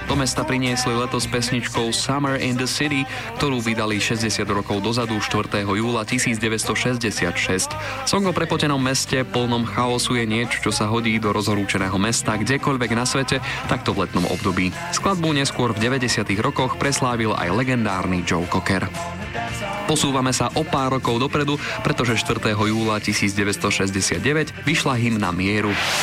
do mesta priniesli letos pesničkou Summer in the City, ktorú vydali 60 rokov dozadu 4. júla 1966. Song o prepotenom meste plnom chaosu je niečo, čo sa hodí do rozhorúčeného mesta kdekoľvek na svete, takto v letnom období. Skladbu neskôr v 90. rokoch preslávil aj legendárny Joe Cocker. Posúvame sa o pár rokov dopredu, pretože 4. júla 1969 vyšla hymna Mieru.